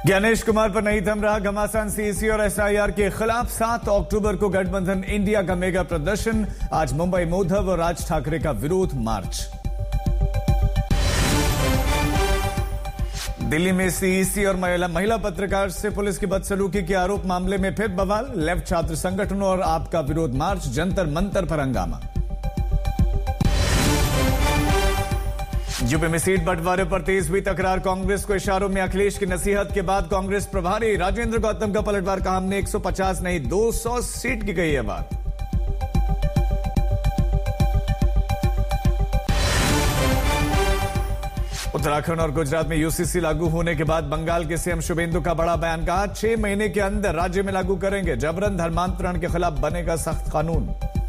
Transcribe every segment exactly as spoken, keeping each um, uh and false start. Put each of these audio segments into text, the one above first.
ज्ञानेश कुमार पर नहीं थम रहा घमासान। सीईसी और एसआईआर के खिलाफ सात अक्टूबर को गठबंधन इंडिया का मेगा प्रदर्शन। आज मुंबई में उद्धव और राज ठाकरे का विरोध मार्च। दिल्ली में सीईसी और महिला महिला पत्रकार से पुलिस की बदसलूकी के आरोप मामले में फिर बवाल। लेफ्ट छात्र संगठनों और आपका विरोध मार्च, जंतर मंतर पर हंगामा। यूपी में सीट बंटवारे पर तेज हुई तकरार। कांग्रेस को इशारों में अखिलेश की नसीहत के बाद कांग्रेस प्रभारी राजेंद्र गौतम का पलटवार। कहा हमने एक सौ पचास नहीं दो सौ सीट की कही है बात। उत्तराखंड और गुजरात में यूसीसी लागू होने के बाद बंगाल के सीएम शुभेंदु का बड़ा बयान। कहा छह महीने के अंदर राज्य में लागू करेंगे। जबरन धर्मांतरण के खिलाफ बनेगा सख्त कानून।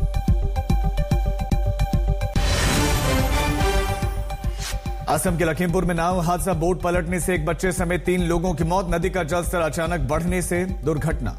असम के लखीमपुर में नाव हादसा, बोट पलटने से एक बच्चे समेत तीन लोगों की मौत। नदी का जलस्तर अचानक बढ़ने से दुर्घटना।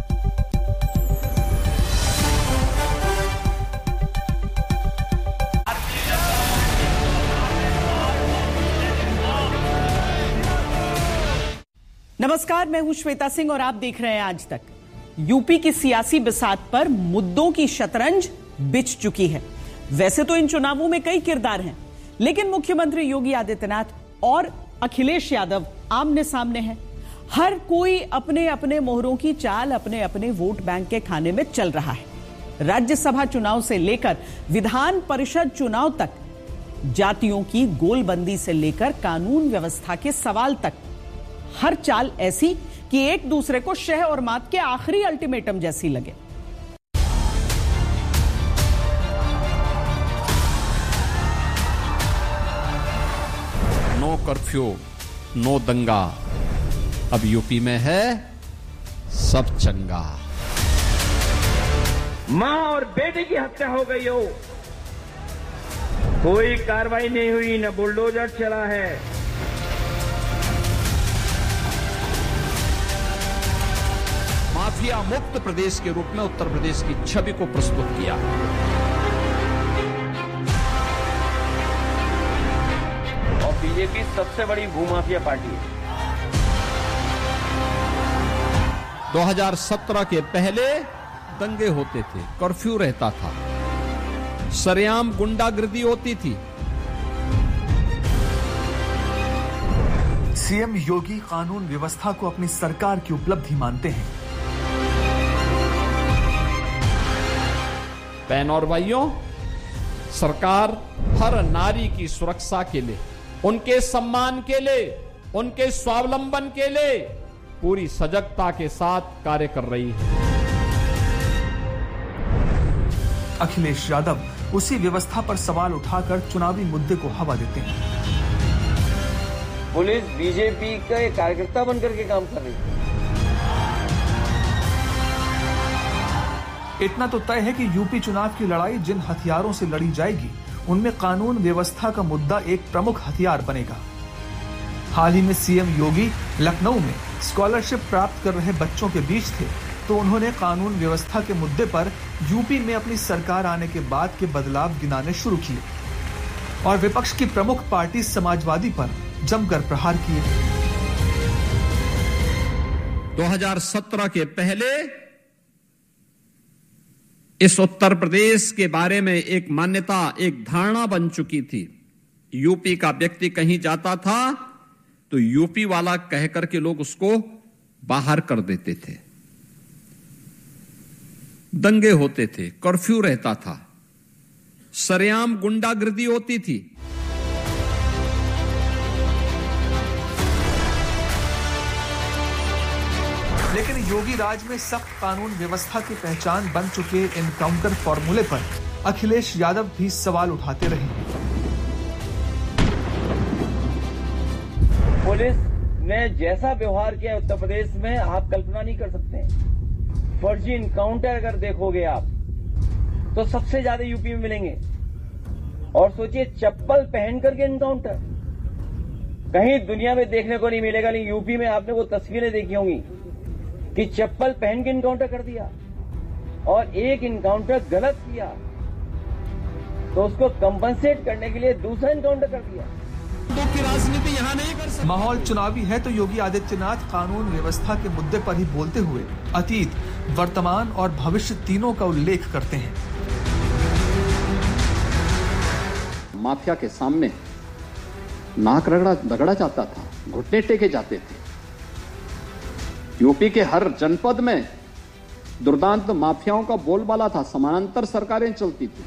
नमस्कार, मैं हूं श्वेता सिंह और आप देख रहे हैं आज तक। यूपी की सियासी बिसात पर मुद्दों की शतरंज बिछ चुकी है। वैसे तो इन चुनावों में कई किरदार हैं, लेकिन मुख्यमंत्री योगी आदित्यनाथ और अखिलेश यादव आमने सामने हैं। हर कोई अपने अपने मोहरों की चाल अपने अपने वोट बैंक के खाने में चल रहा है। राज्यसभा चुनाव से लेकर विधान परिषद चुनाव तक, जातियों की गोलबंदी से लेकर कानून व्यवस्था के सवाल तक, हर चाल ऐसी कि एक दूसरे को शह और मात के आखिरी अल्टीमेटम जैसी लगे। नो कर्फ्यू, नो दंगा, अब यूपी में है सब चंगा। मां और बेटे की हत्या हो गई हो, कोई कार्रवाई नहीं हुई, न बुलडोजर चला है। माफिया मुक्त प्रदेश के रूप में उत्तर प्रदेश की छवि को प्रस्तुत किया। और बीजेपी सबसे बड़ी भूमाफिया पार्टी है। दो हज़ार सत्रह के पहले दंगे होते थे, कर्फ्यू रहता था, सरेआम गुंडागर्दी होती थी। सीएम योगी कानून व्यवस्था को अपनी सरकार की उपलब्धि मानते हैं। बहनों और भाइयों, सरकार हर नारी की सुरक्षा के लिए, उनके सम्मान के लिए, उनके स्वावलंबन के लिए पूरी सजगता के साथ कार्य कर रही है। अखिलेश यादव उसी व्यवस्था पर सवाल उठाकर चुनावी मुद्दे को हवा देते हैं। पुलिस बीजेपी का एक कार्यकर्ता बनकर के काम कर रही है। इतना तो तय है कि यूपी चुनाव की लड़ाई जिन हथियारों से लड़ी जाएगी, उनमें कानून व्यवस्था का मुद्दा एक प्रमुख हथियार बनेगा। हाल ही में सीएम योगी लखनऊ में स्कॉलरशिप प्राप्त कर रहे बच्चों के बीच थे, तो उन्होंने कानून व्यवस्था के मुद्दे पर यूपी में अपनी सरकार आने के बाद के बदलाव गिनाने शुरू किए और विपक्ष की प्रमुख पार्टी समाजवादी पर जमकर प्रहार किए। दो हज़ार सत्रह के पहले इस उत्तर प्रदेश के बारे में एक मान्यता, एक धारणा बन चुकी थी। यूपी का व्यक्ति कहीं जाता था तो यूपी वाला कहकर के लोग उसको बाहर कर देते थे। दंगे होते थे, कर्फ्यू रहता था, सरेआम गुंडागर्दी होती थी। लेकिन योगी राज में सख्त कानून व्यवस्था की पहचान बन चुके एनकाउंटर फॉर्मूले पर अखिलेश यादव भी सवाल उठाते रहे। पुलिस ने जैसा व्यवहार किया उत्तर प्रदेश में, आप कल्पना नहीं कर सकते। फर्जी इनकाउंटर अगर देखोगे आप तो सबसे ज्यादा यूपी में मिलेंगे। और सोचिए, चप्पल पहन करके इनकाउंटर कहीं दुनिया में देखने को नहीं मिलेगा, लेकिन यूपी में आपने वो तस्वीरें देखी होंगी कि चप्पल पहन के इनकाउंटर कर दिया और एक इनकाउंटर गलत किया तो उसको कंपनसेट करने के लिए दूसरा इनकाउंटर कर दिया। की राजनीति यहाँ नहीं कर सकते। माहौल चुनावी है तो योगी आदित्यनाथ कानून व्यवस्था के मुद्दे पर ही बोलते हुए अतीत, वर्तमान और भविष्य तीनों का उल्लेख करते हैं। माफिया के सामने नाक रगड़ा रगड़ा जाता था, घुटने टेके जाते थे। यूपी के हर जनपद में दुर्दांत माफियाओं का बोलबाला था, समानांतर सरकारें चलती थी।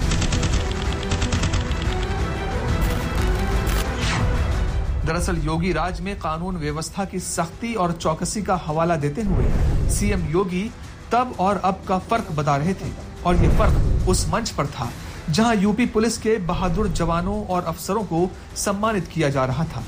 दरअसल योगी राज में कानून व्यवस्था की सख्ती और चौकसी का हवाला देते हुए सीएम योगी तब और अब का फर्क बता रहे थे, और ये फर्क उस मंच पर था जहां यूपी पुलिस के बहादुर जवानों और अफसरों को सम्मानित किया जा रहा था।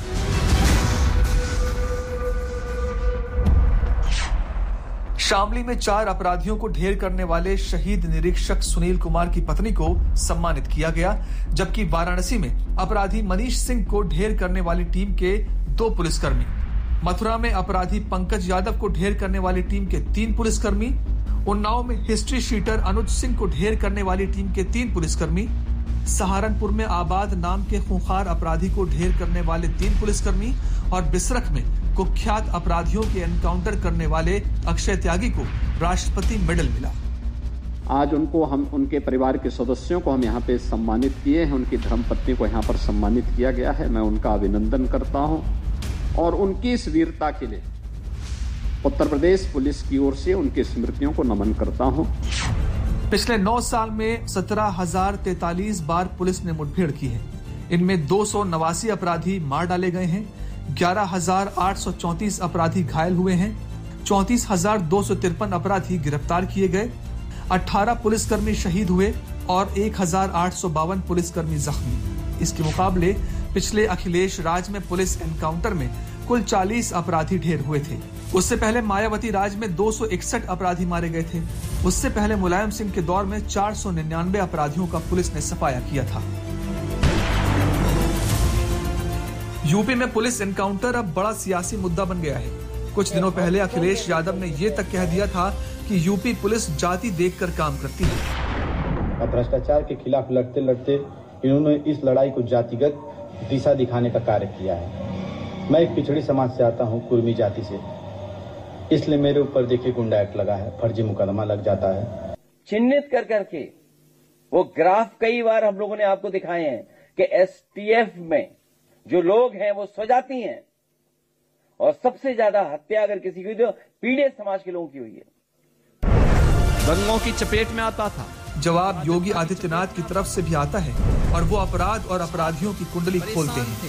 शामली में चार अपराधियों को ढेर करने वाले शहीद निरीक्षक सुनील कुमार की पत्नी को सम्मानित किया गया, जबकि वाराणसी में अपराधी मनीष सिंह को ढेर करने वाली टीम के दो पुलिसकर्मी, मथुरा में अपराधी पंकज यादव को ढेर करने वाली टीम के तीन पुलिसकर्मी, उन्नाव में हिस्ट्री शीटर अनुज सिंह को ढेर करने वाली टीम के तीन पुलिसकर्मी, सहारनपुर में आबाद नाम के खूंखार अपराधी को ढेर करने वाले तीन पुलिसकर्मी और बिसरख में कुख्यात अपराधियों के एनकाउंटर करने वाले अक्षय त्यागी को राष्ट्रपति मेडल मिला। आज उनको हम उनके परिवार के सदस्यों को हम यहाँ पे सम्मानित किए हैं, उनकी धर्मपत्नी को यहाँ पर सम्मानित किया गया है। मैं उनका अभिनंदन करता हूँ और उनकी इस वीरता के लिए उत्तर प्रदेश पुलिस की ओर से उनकी स्मृतियों को नमन करता हूँ। पिछले नौ साल में सत्रह हजार तैतालीस बार पुलिस ने मुठभेड़ की है। इनमें दो सौ नवासी अपराधी मार डाले गए हैं, ग्यारह हजार आठ सौ चौंतीस अपराधी घायल हुए हैं, चौंतीस हजार दो सौ तिरपन अपराधी गिरफ्तार किए गए, अठारह पुलिसकर्मी शहीद हुए और एक हजार आठ सौ बावन पुलिसकर्मी जख्मी। इसके मुकाबले पिछले अखिलेश राज में पुलिस एनकाउंटर में कुल चालीस अपराधी ढेर हुए थे। उससे पहले मायावती राज में दो सौ इकसठ अपराधी मारे गए थे। उससे पहले मुलायम सिंह के दौर में चार सौ निन्यानवे अपराधियों का पुलिस ने सफाया किया था। यूपी में पुलिस एनकाउंटर अब बड़ा सियासी मुद्दा बन गया है। कुछ दिनों पहले अखिलेश यादव ने यह तक कह दिया था कि यूपी पुलिस जाति देखकर काम करती है। भ्रष्टाचार के खिलाफ लड़ते लड़ते इन्होंने इस लड़ाई को जातिगत दिशा दिखाने का कार्य किया है। मैं एक पिछड़ी समाज से आता हूँ, कुर्मी जाति से, इसलिए मेरे ऊपर देखिए गुंडा एक्ट लगा है, फर्जी मुकदमा लग जाता है। चिन्हित कर करके वो ग्राफ कई बार हम लोगों ने आपको दिखाए हैं कि एसटीएफ में जो लोग हैं वो स्वजाति हैं और सबसे ज्यादा हत्या अगर किसी की हुई तो पीड़ित समाज के लोगों की हुई है। दंगों की चपेट में आता था। जवाब योगी आदित्यनाथ की तरफ से भी आता है और वो अपराध और अपराधियों की कुंडली खोलते हैं।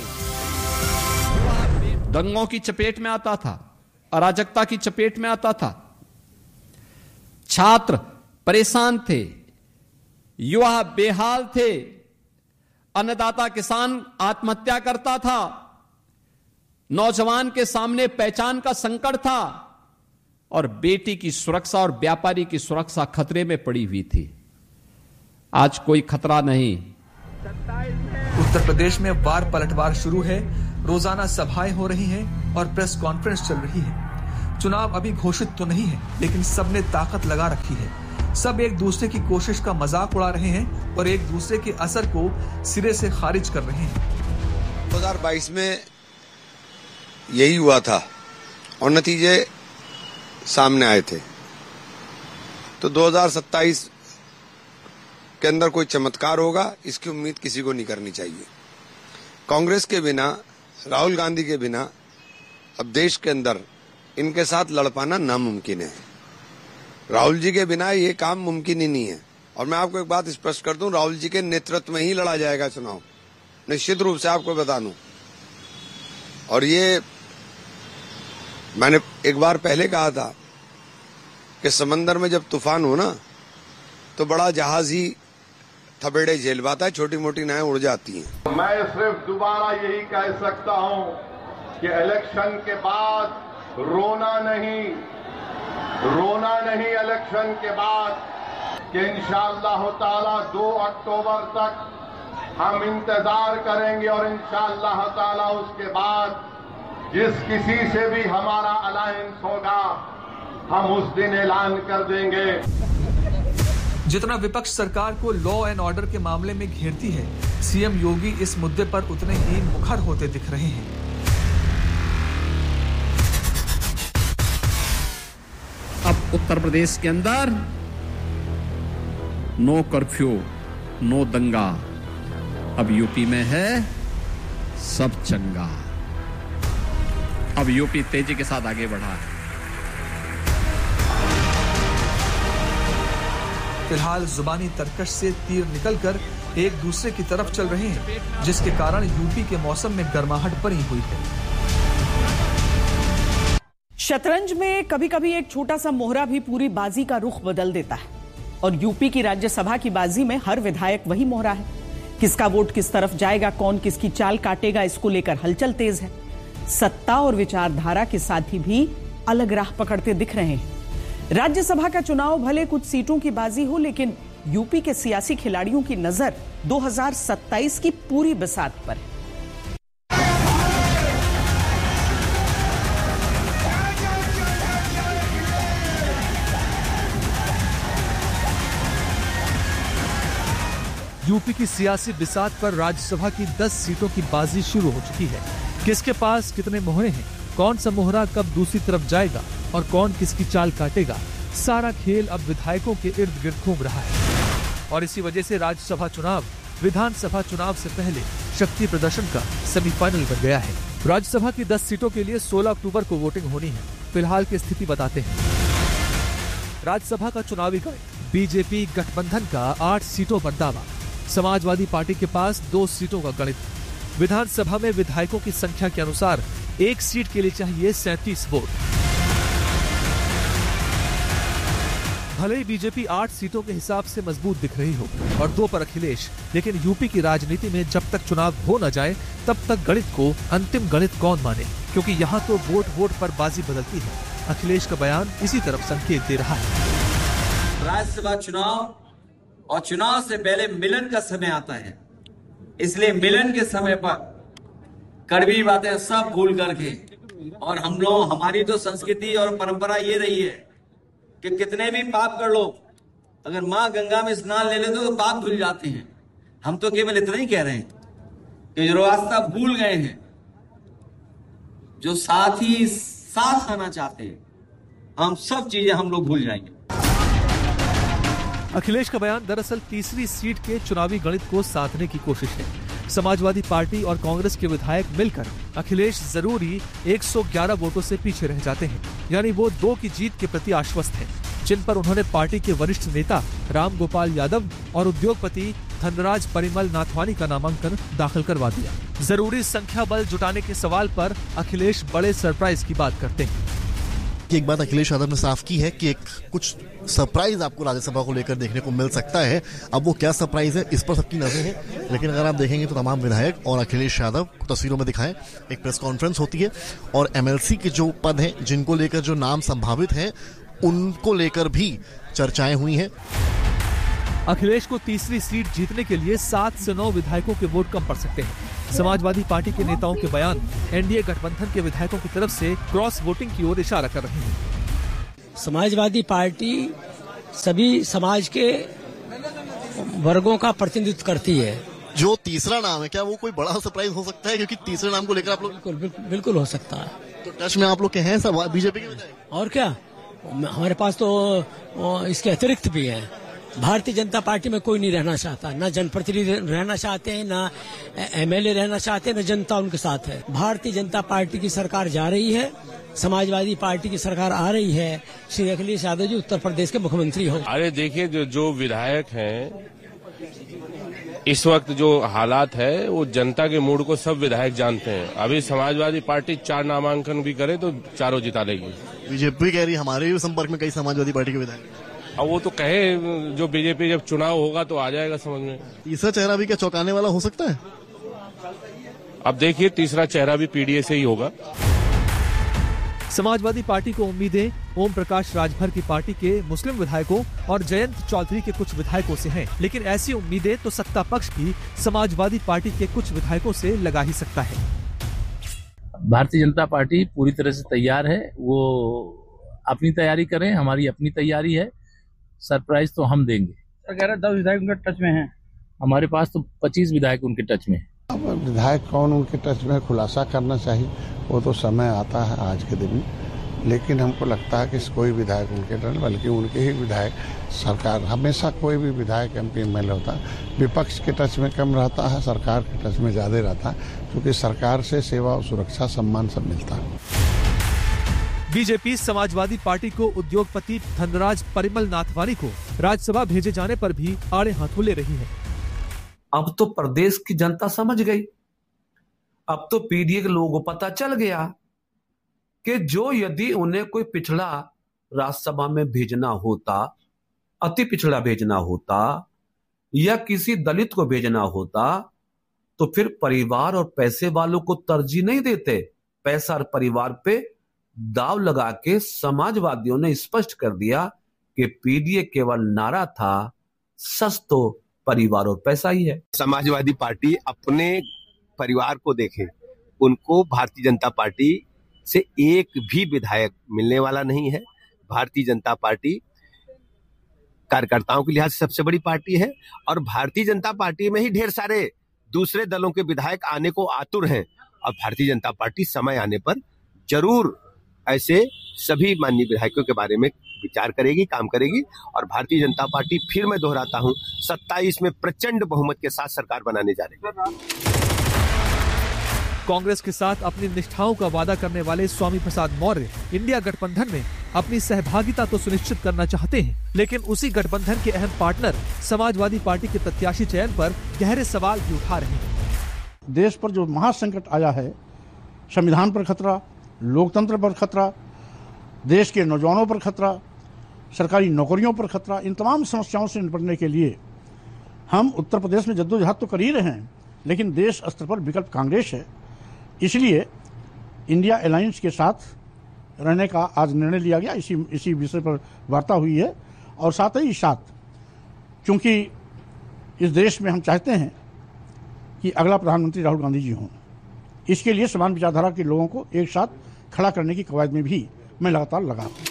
दंगों की चपेट में आता था, अराजकता की चपेट में आता था, छात्र परेशान थे, युवा बेहाल थे, अन्नदाता किसान आत्महत्या करता था, नौजवान के सामने पहचान का संकट था और बेटी की सुरक्षा और व्यापारी की सुरक्षा खतरे में पड़ी हुई थी। आज कोई खतरा नहीं। उत्तर प्रदेश में वार पलटवार शुरू है। रोजाना सभाएं हो रही हैं और प्रेस कॉन्फ्रेंस चल रही है। चुनाव अभी घोषित तो नहीं है, लेकिन सबने ताकत लगा रखी है। सब एक दूसरे की कोशिश का मजाक उड़ा रहे हैं और एक दूसरे के असर को सिरे से खारिज कर रहे हैं। दो हज़ार बाईस में यही हुआ था और नतीजे सामने आए थे। तो दो हज़ार सत्ताईस के अंदर कोई चमत्कार होगा, इसकी उम्मीद किसी को नहीं करनी चाहिए। कांग्रेस के बिना, राहुल गांधी के बिना अब देश के अंदर इनके साथ लड़ पाना नामुमकिन है। राहुल जी के बिना ये काम मुमकिन ही नहीं है। और मैं आपको एक बात स्पष्ट कर दूं, राहुल जी के नेतृत्व में ही लड़ा जाएगा चुनाव, निश्चित रूप से आपको बता दूं। और ये मैंने एक बार पहले कहा था कि समंदर में जब तूफान हो ना तो बड़ा जहाज ही थपेड़े झेल पाता है, छोटी मोटी नावें उड़ जाती हैं। मैं सिर्फ दोबारा यही कह सकता हूं कि इलेक्शन के बाद रोना नहीं, रोना नहीं इलेक्शन के बाद, कि इंशाअल्लाह ताला दो अक्टूबर तक हम इंतजार करेंगे और इंशाअल्लाह ताला उसके बाद जिस किसी से भी हमारा अलायंस होगा हम उस दिन ऐलान कर देंगे। जितना विपक्ष सरकार को लॉ एंड ऑर्डर के मामले में घेरती है, सीएम योगी इस मुद्दे पर उतने ही मुखर होते दिख रहे हैं। अब उत्तर प्रदेश के अंदर नो कर्फ्यू, नो दंगा। अब यूपी में है सब चंगा। अब यूपी तेजी के साथ आगे बढ़ा है। फिलहाल जुबानी तरकश से तीर निकलकर एक दूसरे की तरफ चल रहे हैं, जिसके कारण यूपी के मौसम में गर्माहट बनी हुई है। शतरंज में कभी कभी एक छोटा सा मोहरा भी पूरी बाजी का रुख बदल देता है, और यूपी की राज्यसभा की बाजी में हर विधायक वही मोहरा है। किसका वोट किस तरफ जाएगा, कौन किसकी चाल काटेगा, इसको लेकर हलचल तेज है। सत्ता और विचारधारा के साथी भी अलग राह पकड़ते दिख रहे हैं। राज्यसभा का चुनाव भले कुछ सीटों की बाजी हो, लेकिन यूपी के सियासी खिलाड़ियों की नजर दो हज़ार सत्ताईस की पूरी बिसात पर है। यूपी की सियासी बिसात पर राज्यसभा की दस सीटों की बाजी शुरू हो चुकी है। किसके पास कितने मोहरे हैं, कौन सा मोहरा कब दूसरी तरफ जाएगा और कौन किसकी चाल काटेगा, सारा खेल अब विधायकों के इर्द गिर्द घूम रहा है। और इसी वजह से राज्यसभा चुनाव विधानसभा चुनाव से पहले शक्ति प्रदर्शन का सेमीफाइनल बन गया है। राज्यसभा की दस सीटों के लिए सोलह अक्टूबर को वोटिंग होनी है। फिलहाल की स्थिति बताते हैं। राज्यसभा का चुनावी गणित, बीजेपी गठबंधन का आठ सीटों पर दावा, समाजवादी पार्टी के पास दो सीटों का गणित। विधानसभा में विधायकों की संख्या के अनुसार एक सीट के लिए चाहिए सैंतीस वोट। भले ही बीजेपी आठ सीटों के हिसाब से मजबूत दिख रही हो और दो पर अखिलेश, लेकिन यूपी की राजनीति में जब तक चुनाव हो न जाए तब तक गणित को अंतिम गणित कौन माने, क्योंकि यहाँ तो वोट वोट पर बाजी बदलती है। अखिलेश का बयान इसी तरफ संकेत दे रहा है। राज्यसभा चुनाव और चुनाव से पहले मिलन का समय आता है, इसलिए मिलन के समय पर कड़वी बातें सब भूल करके, और हम लोग, हमारी तो संस्कृति और परंपरा ये रही है कि कितने भी पाप कर लो, अगर माँ गंगा में स्नान ले लेते तो पाप धुल जाते हैं। हम तो केवल इतना ही कह रहे हैं कि जो रास्ता भूल गए हैं, जो साथी साथ आना चाहते हैं, हम सब चीजें हम लोग भूल जाएंगे। अखिलेश का बयान दरअसल तीसरी सीट के चुनावी गणित को साधने की कोशिश है। समाजवादी पार्टी और कांग्रेस के विधायक मिलकर अखिलेश जरूरी एक सौ ग्यारह वोटों से पीछे रह जाते हैं, यानी वो दो की जीत के प्रति आश्वस्त हैं, जिन पर उन्होंने पार्टी के वरिष्ठ नेता राम गोपाल यादव और उद्योगपति धनराज परिमल नाथवानी का नामांकन दाखिल करवा दिया। जरूरी संख्या बल जुटाने के सवाल पर अखिलेश बड़े सरप्राइज की बात करते हैं। एक बात अखिलेश यादव ने साफ की है कि एक कुछ सरप्राइज आपको राज्यसभा को लेकर देखने को मिल सकता है। अब वो क्या सरप्राइज है, इस पर सबकी नजर है, लेकिन अगर आप देखेंगे तो तमाम विधायक और अखिलेश यादव तस्वीरों में दिखाएं, एक प्रेस कॉन्फ्रेंस होती है और एमएलसी के जो पद हैं, जिनको लेकर जो नाम संभावित हैं, उनको लेकर भी चर्चाएं हुई हैं। अखिलेश को तीसरी सीट जीतने के लिए सात से नौ विधायकों के वोट कम पड़ सकते हैं। समाजवादी पार्टी के नेताओं के बयान एनडीए गठबंधन के विधायकों की तरफ से क्रॉस वोटिंग की ओर इशारा कर रहे हैं। समाजवादी पार्टी सभी समाज के वर्गों का प्रतिनिधित्व करती है। जो तीसरा नाम है, क्या वो कोई बड़ा सरप्राइज हो सकता है? क्योंकि तीसरे नाम को लेकर आप लोग बिल्कुल, बिल्कुल बिल्कुल हो सकता है। तो टच में आप लोग के हैं सब बीजेपी के विधायक? और क्या, हमारे पास तो इसके अतिरिक्त भी है। भारतीय जनता पार्टी में कोई नहीं रहना चाहता, ना जनप्रतिनिधि रहना चाहते हैं, ना एमएलए रहना चाहते हैं, ना जनता उनके साथ है। भारतीय जनता पार्टी की सरकार जा रही है, समाजवादी पार्टी की सरकार आ रही है। श्री अखिलेश यादव जी उत्तर प्रदेश के मुख्यमंत्री हो। अरे देखिए, जो जो विधायक हैं, इस वक्त जो हालात है वो जनता के मूड को सब विधायक जानते हैं। अभी समाजवादी पार्टी चार नामांकन भी करे तो चारों जिता लेगी। बीजेपी कह रही है हमारे भी संपर्क में कई समाजवादी पार्टी के विधायक। अब वो तो कहे, जो बीजेपी जब चुनाव होगा तो आ जाएगा समझ में। तीसरा चेहरा भी क्या चौंकाने वाला हो सकता है? अब देखिए, तीसरा चेहरा भी पीडीए से ही होगा। समाजवादी पार्टी को उम्मीदें ओम प्रकाश राजभर की पार्टी के मुस्लिम विधायकों और जयंत चौधरी के कुछ विधायकों से हैं, लेकिन ऐसी उम्मीदें तो सत्ता पक्ष की समाजवादी पार्टी के कुछ विधायकों से लगा ही सकता है। भारतीय जनता पार्टी पूरी तरह से तैयार है, वो अपनी तैयारी करें, हमारी अपनी तैयारी है। सरप्राइज तो हम देंगे। ग्यारह दस विधायक उनके टच में हैं। हमारे पास तो पच्चीस विधायक उनके टच में हैं। अब विधायक कौन उनके टच में खुलासा करना चाहिए, वो तो समय आता है आज के दिन में, लेकिन हमको लगता है कि कोई विधायक उनके टच, बल्कि उनके ही विधायक सरकार, हमेशा कोई भी विधायक एमपी एमएलए होता है विपक्ष के टच में कम रहता है, सरकार के टच में ज्यादा रहता है, क्योंकि सरकार से सेवा और सुरक्षा सम्मान सब मिलता है। बीजेपी समाजवादी पार्टी को उद्योगपति धनराज परिमल नाथवानी को राज्यसभा भेजे जाने पर भी आड़े हाथों ले रही है। अब तो प्रदेश की जनता समझ गई, अब तो पीडीए के लोगों को पता चल गया कि जो यदि उन्हें कोई पिछड़ा राज्यसभा में भेजना होता, अति पिछड़ा भेजना होता या किसी दलित को भेजना होता, तो फिर परिवार और पैसे वालों को तरजीह नहीं देते। पैसा और परिवार पे दाव लगा के समाजवादियों ने स्पष्ट कर दिया कि पीडीए केवल नारा था, सच तो परिवार और पैसा ही है। समाजवादी पार्टी अपने परिवार को देखे, उनको भारतीय जनता पार्टी से एक भी विधायक मिलने वाला नहीं है। भारतीय जनता पार्टी कार्यकर्ताओं के लिहाज से सबसे बड़ी पार्टी है और भारतीय जनता पार्टी में ही ढेर सारे दूसरे दलों के विधायक आने को आतुर हैं और भारतीय जनता पार्टी समय आने पर जरूर ऐसे सभी माननीय विधायकों के बारे में विचार करेगी, काम करेगी और भारतीय जनता पार्टी, फिर मैं दोहराता हूं, सत्ताईस में प्रचंड बहुमत के साथ सरकार बनाने जा रही है। कांग्रेस के साथ अपनी निष्ठाओं का वादा करने वाले स्वामी प्रसाद मौर्य इंडिया गठबंधन में अपनी सहभागिता तो सुनिश्चित करना चाहते हैं, लेकिन उसी गठबंधन के अहम पार्टनर समाजवादी पार्टी के प्रत्याशी चयन पर गहरे सवाल भी उठा रहे हैं। देश पर जो महासंकट आया है, संविधान पर खतरा, लोकतंत्र पर खतरा, देश के नौजवानों पर खतरा, सरकारी नौकरियों पर खतरा, इन तमाम समस्याओं से निपटने के लिए हम उत्तर प्रदेश में जद्दोजहद तो कर ही रहे हैं, लेकिन देश स्तर पर विकल्प कांग्रेस है। इसलिए इंडिया अलायंस के साथ रहने का आज निर्णय लिया गया। इसी इसी विषय पर वार्ता हुई है और साथ ही साथ चूंकि इस देश में हम चाहते हैं कि अगला प्रधानमंत्री राहुल गांधी जी हों, इसके लिए समान विचारधारा के लोगों को एक साथ खड़ा करने की कवायद में भी मैं लगातार लगा हूं।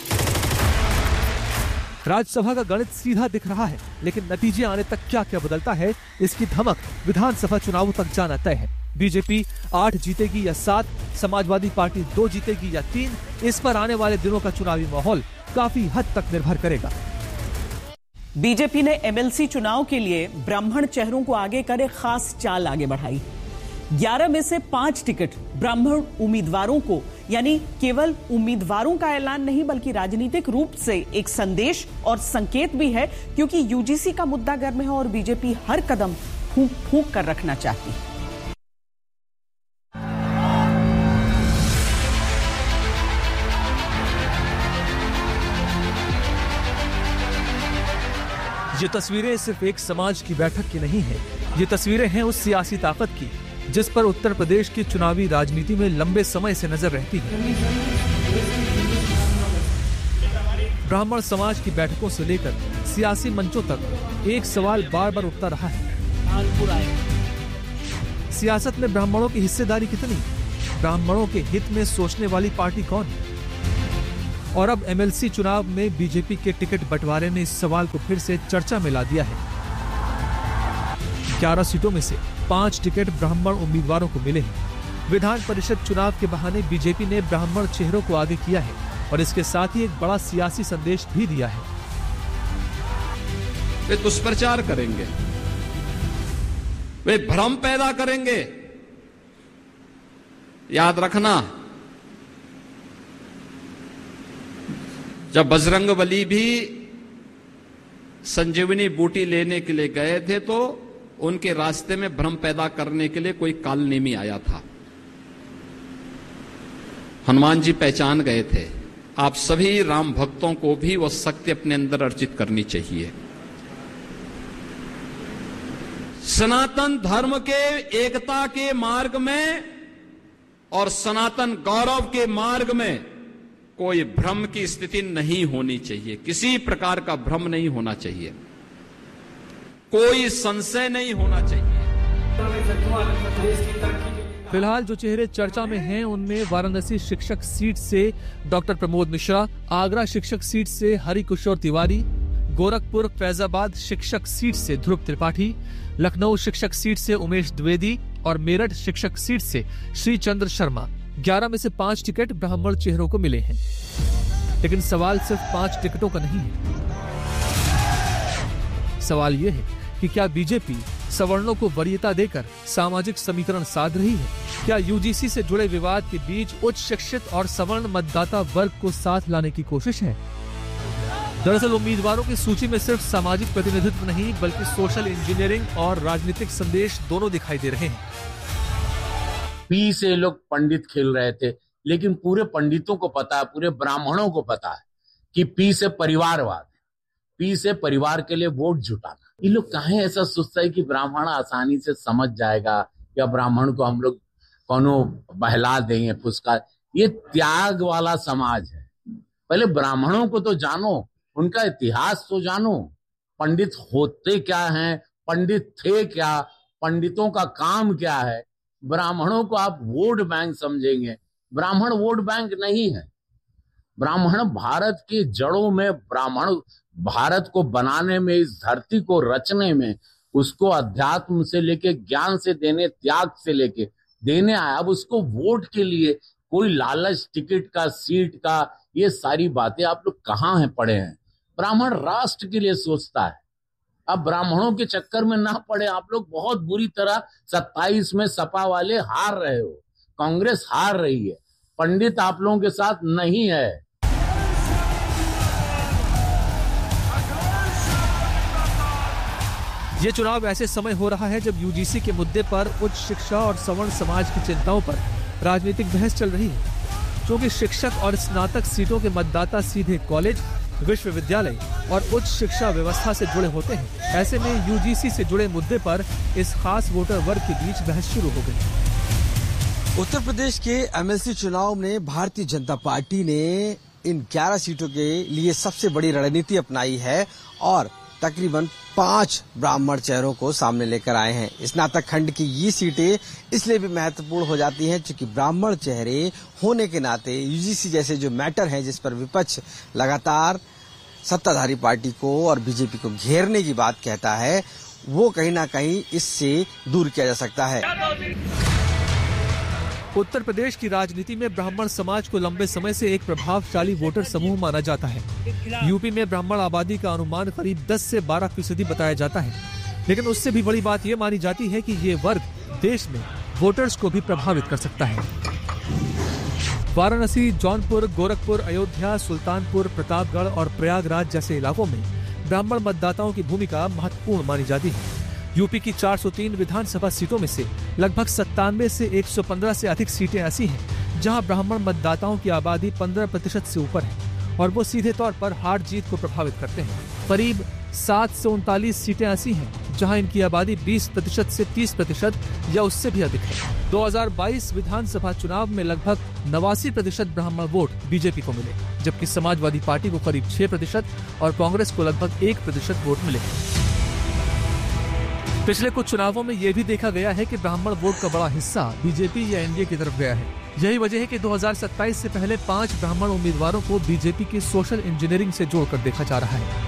राज्यसभा का गणित सीधा दिख रहा है, लेकिन नतीजे आने तक क्या क्या बदलता है, इसकी धमक विधानसभा चुनावों तक जाना तय है। बीजेपी आठ जीतेगी या सात, समाजवादी पार्टी दो जीतेगी या तीन, इस पर आने वाले दिनों का चुनावी माहौल काफी हद तक निर्भर करेगा। बीजेपी ने एमएलसी चुनाव के लिए ब्राह्मण चेहरों को आगे कर एक खास चाल आगे बढ़ाई। ग्यारह में से पांच टिकट ब्राह्मण उम्मीदवारों को, यानी केवल उम्मीदवारों का ऐलान नहीं बल्कि राजनीतिक रूप से एक संदेश और संकेत भी है, क्योंकि यूजीसी का मुद्दा गर्म है और बीजेपी हर कदम फूंक फूंक कर रखना चाहती है। ये तस्वीरें सिर्फ एक समाज की बैठक की नहीं है, ये तस्वीरें हैं उस सियासी ताकत की जिस पर उत्तर प्रदेश की चुनावी राजनीति में लंबे समय से नजर रहती है। ब्राह्मण समाज की बैठकों से लेकर सियासी मंचों तक एक सवाल बार बार उठता रहा है, सियासत में ब्राह्मणों की हिस्सेदारी कितनी, ब्राह्मणों के हित में सोचने वाली पार्टी कौन? और अब एमएलसी चुनाव में बीजेपी के टिकट बंटवारे ने इस सवाल को फिर से चर्चा में ला दिया है। ग्यारह सीटों में से पांच टिकट ब्राह्मण उम्मीदवारों को मिले हैं। विधान परिषद चुनाव के बहाने बीजेपी ने ब्राह्मण चेहरों को आगे किया है और इसके साथ ही एक बड़ा सियासी संदेश भी दिया है। वे दुष्प्रचार करेंगे, वे भ्रम पैदा करेंगे। याद रखना, जब बजरंगबली भी संजीवनी बूटी लेने के लिए गए थे तो उनके रास्ते में भ्रम पैदा करने के लिए कोई कालनेमी आया था। हनुमान जी पहचान गए थे। आप सभी राम भक्तों को भी वह शक्ति अपने अंदर अर्जित करनी चाहिए। सनातन धर्म के एकता के मार्ग में और सनातन गौरव के मार्ग में कोई भ्रम की स्थिति नहीं होनी चाहिए। किसी प्रकार का भ्रम नहीं होना चाहिए, कोई संशय नहीं होना चाहिए। फिलहाल जो चेहरे चर्चा में हैं उनमें वाराणसी शिक्षक सीट से डॉक्टर प्रमोद मिश्रा, आगरा शिक्षक सीट से हरिकिशोर तिवारी, गोरखपुर फैजाबाद शिक्षक सीट से ध्रुव त्रिपाठी, लखनऊ शिक्षक सीट से उमेश द्विवेदी और मेरठ शिक्षक सीट से श्री चंद्र शर्मा। ग्यारह में से पांच टिकट ब्राह्मण चेहरों को मिले हैं, लेकिन सवाल सिर्फ पांच टिकटों का नहीं है। सवाल यह है कि क्या बीजेपी सवर्णों को वरीयता देकर सामाजिक समीकरण साध रही है? क्या यूजीसी से जुड़े विवाद के बीच उच्च शिक्षित और सवर्ण मतदाता वर्ग को साथ लाने की कोशिश है? दरअसल उम्मीदवारों की सूची में सिर्फ सामाजिक प्रतिनिधित्व नहीं बल्कि सोशल इंजीनियरिंग और राजनीतिक संदेश दोनों दिखाई दे रहे हैं। पी से लोग पंडित खेल रहे थे, लेकिन पूरे पंडितों को पता है, पूरे ब्राह्मणों को पता है कि पी से परिवारवाद, पी से परिवार के लिए वोट जुटाना। ये लोग कहीं ऐसा सोचता है कि ब्राह्मण आसानी से समझ जाएगा या ब्राह्मण को हम लोग कोनो बहला देंगे, फुसका। ये त्याग वाला समाज है। पहले ब्राह्मणों को तो जानो, उनका इतिहास तो जानो, पंडित होते क्या हैं, पंडित थे क्या, पंडितों का काम क्या है। ब्राह्मणों को आप वोट बैंक समझेंगे, ब्राह्मण वोट बैंक नहीं है। ब्राह्मण भारत की जड़ों में, ब्राह्मण भारत को बनाने में, इस धरती को रचने में, उसको अध्यात्म से लेके ज्ञान से देने, त्याग से लेके देने आया। अब उसको वोट के लिए कोई लालच, टिकट का, सीट का, ये सारी बातें आप लोग कहाँ हैं पढ़े हैं? ब्राह्मण राष्ट्र के लिए सोचता है। अब ब्राह्मणों के चक्कर में ना पड़े आप लोग। बहुत बुरी तरह सत्ताईस में सपा वाले हार रहे हो, कांग्रेस हार रही है, पंडित आप लोगों के साथ नहीं है। ये चुनाव ऐसे समय हो रहा है जब यूजीसी के मुद्दे पर उच्च शिक्षा और सवर्ण समाज की चिंताओं पर राजनीतिक बहस चल रही है। क्योंकि शिक्षक और स्नातक सीटों के मतदाता सीधे कॉलेज, विश्वविद्यालय और उच्च शिक्षा व्यवस्था से जुड़े होते हैं। ऐसे में यूजीसी से जुड़े मुद्दे पर इस खास वोटर वर्ग के बीच बहस शुरू हो गई। उत्तर प्रदेश के एमएलसी चुनाव में भारतीय जनता पार्टी ने इन ग्यारह सीटों के लिए सबसे बड़ी रणनीति अपनाई है और तकरीबन पांच ब्राह्मण चेहरों को सामने लेकर आए हैं। स्नातक खंड की ये सीटें इसलिए भी महत्वपूर्ण हो जाती हैं क्योंकि ब्राह्मण चेहरे होने के नाते यूजीसी जैसे जो मैटर है जिस पर विपक्ष लगातार सत्ताधारी पार्टी को और बीजेपी को घेरने की बात कहता है, वो कहीं ना कहीं इससे दूर किया जा सकता है। उत्तर प्रदेश की राजनीति में ब्राह्मण समाज को लंबे समय से एक प्रभावशाली वोटर समूह माना जाता है। यूपी में ब्राह्मण आबादी का अनुमान करीब दस से बारह फीसदी बताया जाता है, लेकिन उससे भी बड़ी बात यह मानी जाती है कि ये वर्ग देश में वोटर्स को भी प्रभावित कर सकता है। वाराणसी, जौनपुर, गोरखपुर, अयोध्या, सुल्तानपुर, प्रतापगढ़ और प्रयागराज जैसे इलाकों में ब्राह्मण मतदाताओं की भूमिका महत्वपूर्ण मानी जाती है। यूपी की चार सौ तीन विधानसभा सीटों में से लगभग सत्तानवे से एक सौ पंद्रह से अधिक सीटें ऐसी हैं जहां ब्राह्मण मतदाताओं की आबादी पंद्रह प्रतिशत से ऊपर है और वो सीधे तौर पर हार जीत को प्रभावित करते हैं। करीब सात से उनतालीस सीटें ऐसी हैं जहां इनकी आबादी बीस प्रतिशत से तीस प्रतिशत या उससे भी अधिक है। दो हज़ार बाईस विधानसभा चुनाव में लगभग नवासी प्रतिशत ब्राह्मण वोट बीजेपी को मिले, जबकि समाजवादी पार्टी को करीब छह प्रतिशत और कांग्रेस को लगभग एक प्रतिशत वोट मिले। पिछले कुछ चुनावों में यह भी देखा गया है कि ब्राह्मण वोट का बड़ा हिस्सा बीजेपी या एनडीए की तरफ गया है। यही वजह है कि दो हज़ार सत्ताईस से पहले पांच ब्राह्मण उम्मीदवारों को बीजेपी की सोशल इंजीनियरिंग से जोड़कर देखा जा रहा है।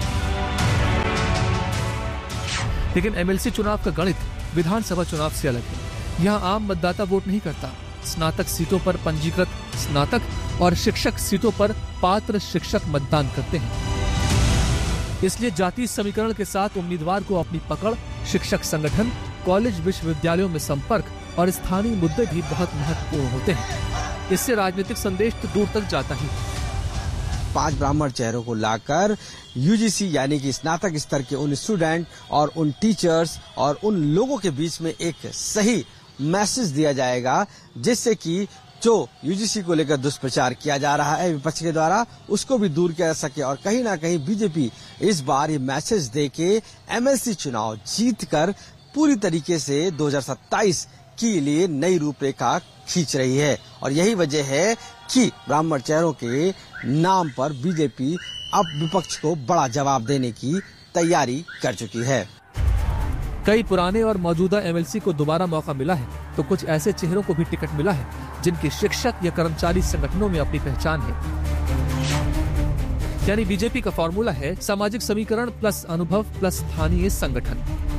लेकिन एमएलसी चुनाव का गणित विधानसभा चुनाव से अलग है। यहाँ आम मतदाता वोट नहीं करता। स्नातक सीटों पर पंजीकृत स्नातक और शिक्षक सीटों पर पात्र शिक्षक मतदान करते हैं। इसलिए जातीय समीकरण के साथ उम्मीदवार को अपनी पकड़, शिक्षक संगठन, कॉलेज, विश्वविद्यालयों में संपर्क और स्थानीय मुद्दे भी बहुत महत्वपूर्ण होते हैं। इससे राजनीतिक संदेश तो दूर तक जाता ही। पांच ब्राह्मण चेहरों को लाकर यूजीसी यानी कि स्नातक स्तर के उन स्टूडेंट और उन टीचर्स और उन लोगों के बीच में एक सही मैसेज दिया जाएगा, जिससे कि जो यूजीसी को लेकर दुष्प्रचार किया जा रहा है विपक्ष के द्वारा, उसको भी दूर किया जा सके और कहीं ना कहीं बीजेपी इस बार ये मैसेज देके एमएलसी चुनाव जीतकर पूरी तरीके से दो हज़ार सत्ताईस के लिए नई रूपरेखा खींच रही है। और यही वजह है कि ब्राह्मण चेहरों के नाम पर बीजेपी अब विपक्ष को बड़ा जवाब देने की तैयारी कर चुकी है। कई पुराने और मौजूदा एमएलसी को दोबारा मौका मिला है, तो कुछ ऐसे चेहरों को भी टिकट मिला है जिनके शिक्षक या कर्मचारी संगठनों में अपनी पहचान है। यानी बीजेपी का फॉर्मूला है सामाजिक समीकरण प्लस अनुभव प्लस स्थानीय संगठन।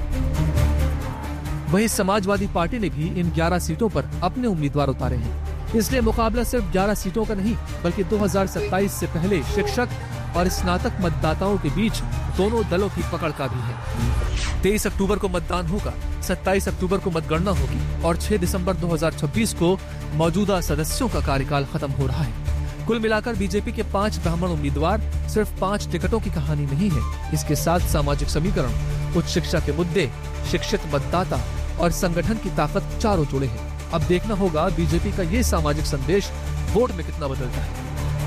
वहीं समाजवादी पार्टी ने भी इन ग्यारह सीटों पर अपने उम्मीदवार उतारे हैं। इसलिए मुकाबला सिर्फ ग्यारह सीटों का नहीं बल्कि दो हज़ार सत्ताईस से पहले शिक्षक और स्नातक मतदाताओं के बीच दोनों दलों की पकड़ का भी है। तेईस अक्टूबर को मतदान होगा, सत्ताईस अक्टूबर को मतगणना होगी और छह दिसंबर दो हज़ार छब्बीस को मौजूदा सदस्यों का कार्यकाल खत्म हो रहा है। कुल मिलाकर बीजेपी के पांच ब्राह्मण उम्मीदवार सिर्फ पांच टिकटों की कहानी नहीं है। इसके साथ सामाजिक समीकरण, उच्च शिक्षा के मुद्दे, शिक्षित मतदाता और संगठन की ताकत चारों जुड़े हैं। अब देखना होगा बीजेपी का ये सामाजिक संदेश वोट में कितना बदलता है।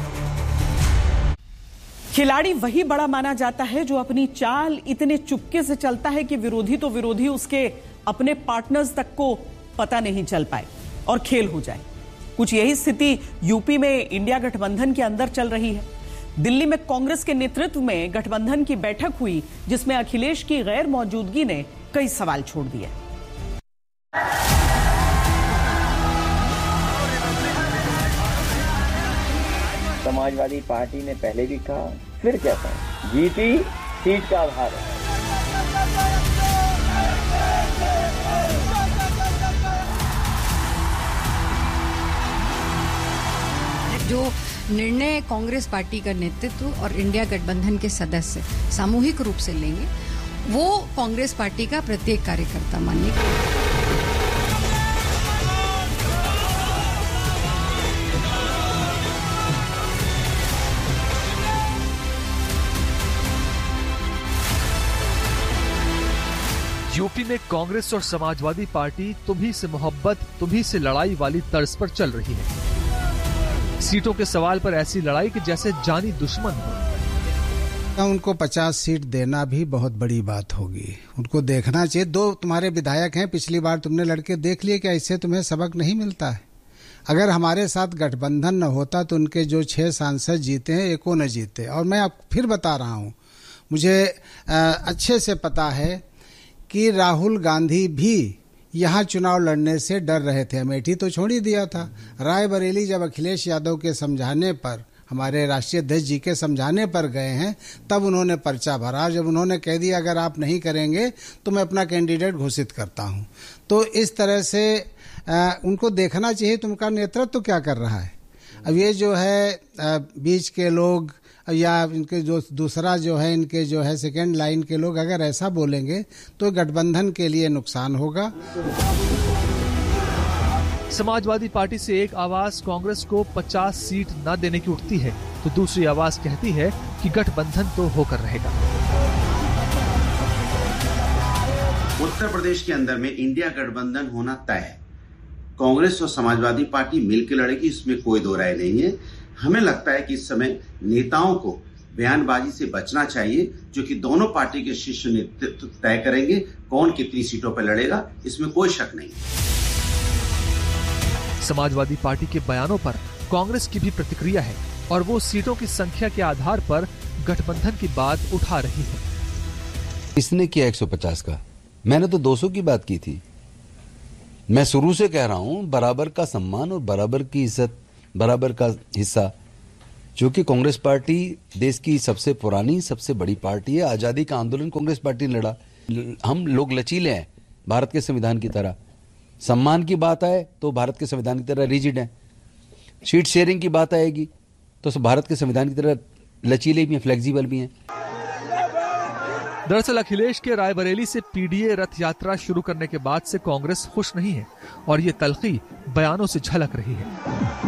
खिलाड़ी वही बड़ा माना जाता है जो अपनी चाल इतने चुपके से चलता है कि विरोधी तो विरोधी उसके अपने पार्टनर्स तक को पता नहीं चल पाए और खेल हो जाए। कुछ यही स्थिति यूपी में इंडिया गठबंधन के अंदर चल रही है। दिल्ली में कांग्रेस के नेतृत्व में गठबंधन की बैठक हुई जिसमें अखिलेश की गैर मौजूदगी ने कई सवाल छोड़ दिए। समाजवादी पार्टी ने पहले भी कहा, फिर क्या कहा, जीती सीट का आधार है। जो निर्णय कांग्रेस पार्टी का नेतृत्व और इंडिया गठबंधन के सदस्य सामूहिक रूप से लेंगे वो कांग्रेस पार्टी का प्रत्येक कार्यकर्ता मानेगा। यूपी में कांग्रेस और समाजवादी पार्टी तुम्ही से मोहब्बत तुम्ही से लड़ाई वाली तर्ज पर चल रही है। सीटों के सवाल पर ऐसी लड़ाई कि जैसे जानी दुश्मन हो। उनको पचास सीट देना भी बहुत बड़ी बात होगी। उनको देखना चाहिए, दो तुम्हारे विधायक हैं, पिछली बार तुमने लड़के देख लिए, क्या इससे तुम्हें सबक नहीं मिलता है? अगर हमारे साथ गठबंधन न होता तो उनके जो छह सांसद जीते हैं एको न जीते। और मैं आप फिर बता रहा हूँ, मुझे अच्छे से पता है कि राहुल गांधी भी यहाँ चुनाव लड़ने से डर रहे थे। अमेठी तो छोड़ ही दिया था। रायबरेली जब अखिलेश यादव के समझाने पर, हमारे राष्ट्रीय अध्यक्ष जी के समझाने पर गए हैं, तब उन्होंने पर्चा भरा। जब उन्होंने कह दिया अगर आप नहीं करेंगे तो मैं अपना कैंडिडेट घोषित करता हूँ। तो इस तरह से आ, उनको देखना चाहिए तुमका नेतृत्व तो क्या कर रहा है। अब ये जो है आ, बीच के लोग या इनके जो दूसरा जो है इनके जो है सेकेंड लाइन के लोग अगर ऐसा बोलेंगे तो गठबंधन के लिए नुकसान होगा। समाजवादी पार्टी से एक आवाज कांग्रेस को पचास सीट न देने की उठती है तो दूसरी आवाज कहती है कि गठबंधन तो होकर रहेगा। उत्तर प्रदेश के अंदर में इंडिया गठबंधन होना तय है। कांग्रेस और समाजवादी पार्टी मिलकर लड़ेगी, इसमें कोई दो राय नहीं है। हमें लगता है कि इस समय नेताओं को बयानबाजी से बचना चाहिए, जो कि दोनों पार्टी के शीर्ष नेतृत्व तय करेंगे कौन कितनी सीटों पर लड़ेगा, इसमें कोई शक नहीं। समाजवादी पार्टी के बयानों पर कांग्रेस की भी प्रतिक्रिया है और वो सीटों की संख्या के आधार पर गठबंधन की बात उठा रही है। इसने किया एक सौ पचास का, मैंने तो दो सौ की बात की थी। मैं शुरू से कह रहा हूं बराबर का सम्मान और बराबर की इज्जत, बराबर का हिस्सा, जो कि कांग्रेस पार्टी देश की सबसे पुरानी सबसे बड़ी पार्टी है। आजादी का आंदोलन कांग्रेस पार्टी ने लड़ा। हम लोग लचीले हैं भारत के संविधान की तरह। सम्मान की बात आए तो भारत के संविधान की तरह रिजिड है। सीट शेयरिंग की बात आएगी तो भारत के संविधान की तरह लचीले भी हैं, फ्लेक्सिबल भी हैं। दरअसल अखिलेश के रायबरेली से पीडीए रथ यात्रा शुरू करने के बाद से कांग्रेस खुश नहीं है और ये तल्खी बयानों से झलक रही है।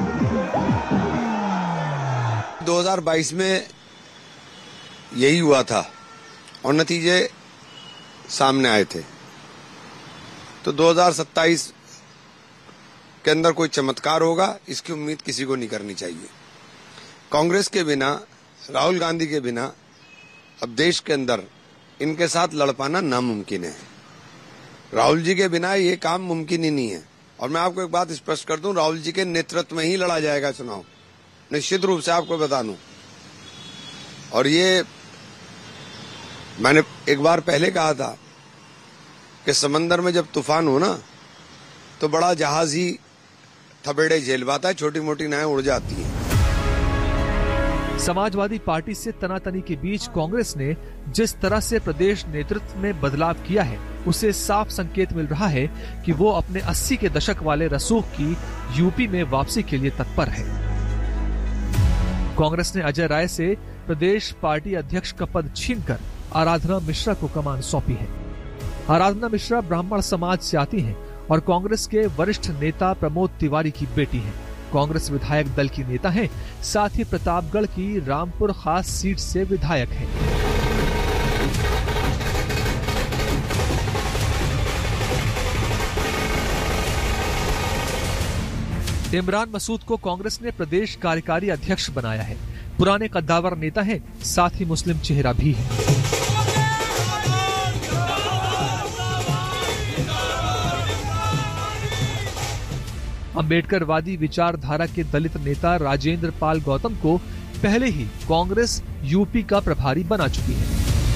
दो हज़ार बाईस में यही हुआ था और नतीजे सामने आए थे। तो दो हज़ार सत्ताईस के अंदर कोई चमत्कार होगा, इसकी उम्मीद किसी को नहीं करनी चाहिए। कांग्रेस के बिना, राहुल गांधी के बिना अब देश के अंदर इनके साथ लड़ पाना नामुमकिन है। राहुल जी के बिना ये काम मुमकिन ही नहीं है। और मैं आपको एक बात स्पष्ट कर दूं, राहुल जी के नेतृत्व में ही लड़ा जाएगा चुनाव, निश्चित रूप से आपको बता दूं। और ये मैंने एक बार पहले कहा था कि समंदर में जब तूफान हो ना तो बड़ा जहाज ही थपेड़े झेल पाता है, छोटी मोटी नावें उड़ जाती हैं। समाजवादी पार्टी से तनातनी के बीच कांग्रेस ने जिस तरह से प्रदेश नेतृत्व में बदलाव किया है, उसे साफ संकेत मिल रहा है कि वो अपने अस्सी के दशक वाले रसूख की यूपी में वापसी के लिए तत्पर है। कांग्रेस ने अजय राय से प्रदेश पार्टी अध्यक्ष का पद छीनकर आराधना मिश्रा को कमान सौंपी है। आराधना मिश्रा ब्राह्मण समाज से आती हैं और कांग्रेस के वरिष्ठ नेता प्रमोद तिवारी की बेटी हैं। कांग्रेस विधायक दल की नेता हैं, साथ ही प्रतापगढ़ की रामपुर खास सीट से विधायक हैं। इमरान मसूद को कांग्रेस ने प्रदेश कार्यकारी अध्यक्ष बनाया है। पुराने कद्दावर नेता हैं, साथ ही मुस्लिम चेहरा भी है। अम्बेडकरवादी विचारधारा के दलित नेता राजेंद्र पाल गौतम को पहले ही कांग्रेस यूपी का प्रभारी बना चुकी है।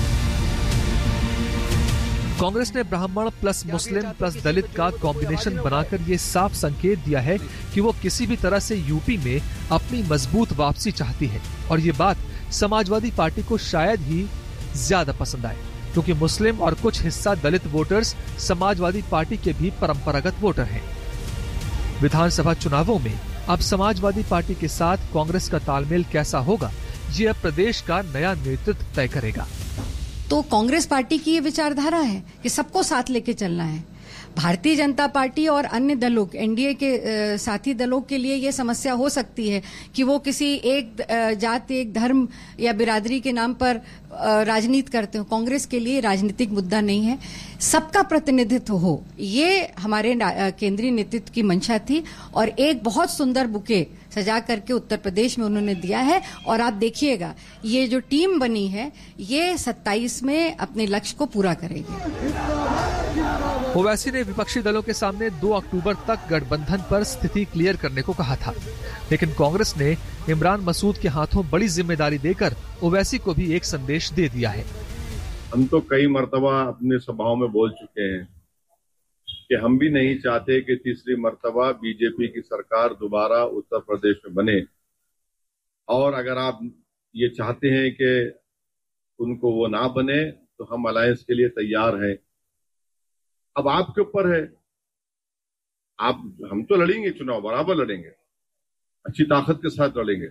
कांग्रेस ने ब्राह्मण प्लस मुस्लिम प्लस दलित का कॉम्बिनेशन बनाकर ये साफ संकेत दिया है कि वो किसी भी तरह से यूपी में अपनी मजबूत वापसी चाहती है और ये बात समाजवादी पार्टी को शायद ही ज्यादा पसंद आए, क्योंकि मुस्लिम और कुछ हिस्सा दलित वोटर्स समाजवादी पार्टी के भी परंपरागत वोटर हैं। विधानसभा चुनावों में अब समाजवादी पार्टी के साथ कांग्रेस का तालमेल कैसा होगा, ये अब प्रदेश का नया नेतृत्व तय करेगा। तो कांग्रेस पार्टी की ये विचारधारा है कि सबको साथ लेके चलना है। भारतीय जनता पार्टी और अन्य दलों, एनडीए के साथी दलों के लिए ये समस्या हो सकती है कि वो किसी एक जाति, एक धर्म या बिरादरी के नाम पर राजनीति करते हो। कांग्रेस के लिए राजनीतिक मुद्दा नहीं है, सबका प्रतिनिधित्व हो, ये हमारे केंद्रीय नेतृत्व की मंशा थी और एक बहुत सुंदर बुके सजा करके उत्तर प्रदेश में उन्होंने दिया है। और आप देखिएगा ये जो टीम बनी है ये सत्ताईस में अपने लक्ष्य को पूरा करेगी। ओवैसी ने विपक्षी दलों के सामने दो अक्टूबर तक गठबंधन पर स्थिति क्लियर करने को कहा था, लेकिन कांग्रेस ने इमरान मसूद के हाथों बड़ी जिम्मेदारी देकर ओवैसी को भी एक संदेश दे दिया है। हम तो कई मर्तबा अपने सभाओं में बोल चुके हैं कि हम भी नहीं चाहते कि तीसरी मर्तबा बीजेपी की सरकार दोबारा उत्तर प्रदेश में बने, और अगर आप ये चाहते हैं कि उनको वो ना बने तो हम अलायंस के लिए तैयार हैं। अब आपके ऊपर है, आप हम तो लड़ेंगे, चुनाव बराबर लड़ेंगे, अच्छी ताकत के साथ लड़ेंगे।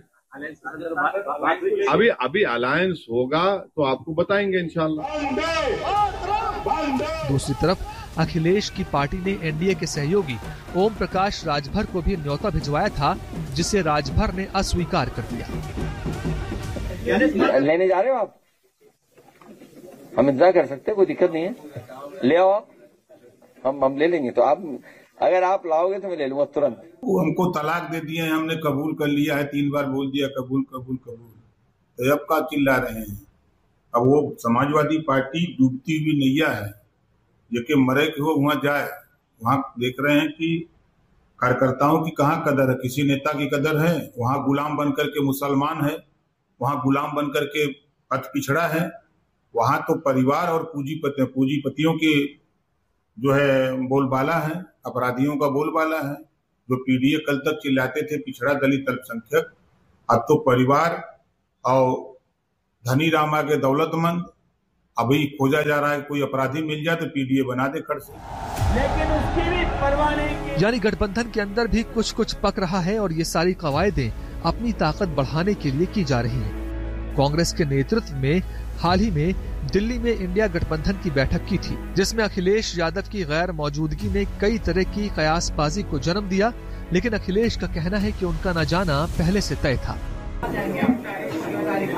अभी अभी अलायंस होगा तो आपको बताएंगे इंशाल्लाह। दूसरी तरफ अखिलेश की पार्टी ने एनडीए के सहयोगी ओम प्रकाश राजभर को भी न्योता भिजवाया था, जिसे राजभर ने अस्वीकार कर दिया। लेने जा रहे हो आप? हम इंतजार कर सकते हैं, कोई दिक्कत नहीं है, ले आओ आप, हम हम ले लेंगे। तो आप अगर आप लाओगे तो मैं ले लूंगा तुरंत। वो हमको तलाक दे दिए, हमने कबूल कर लिया है, तीन बार बोल दिया कबूल कबूल कबूल, तो अब का चिल्ला रहे हैं। अब वो समाजवादी पार्टी डूबती हुई नैया है, जो कि मरे के हो वहां जाए। वहां देख रहे हैं कि कार्यकर्ताओं की कहाँ कदर है, किसी नेता की कदर है? वहां गुलाम बन करके मुसलमान है, वहां गुलाम बन करके पथ पिछड़ा है। वहां तो परिवार और पूंजीपति पूंजीपतियों के जो है बोलबाला है, अपराधियों का बोलबाला है। जो पीडीए कल तक चिल्लाते थे पिछड़ा दलित अल्पसंख्यक, अब तो परिवार और धनी राम आगे दौलतमंद। अभी खोजा जा रहा है कोई अपराधी मिल जाए तो पीडीए बना दे खड़ से। लेकिन उसकी भी परवाह नहीं। यानी गठबंधन के अंदर भी कुछ कुछ पक रहा है और ये सारी कवायदें अपनी ताकत बढ़ाने के लिए की जा रही हैं। कांग्रेस के नेतृत्व में हाल ही में दिल्ली में इंडिया गठबंधन की बैठक की थी, जिसमें अखिलेश यादव की गैर मौजूदगी ने कई तरह की कयासबाजी को जन्म दिया, लेकिन अखिलेश का कहना है कि उनका न जाना पहले से तय था।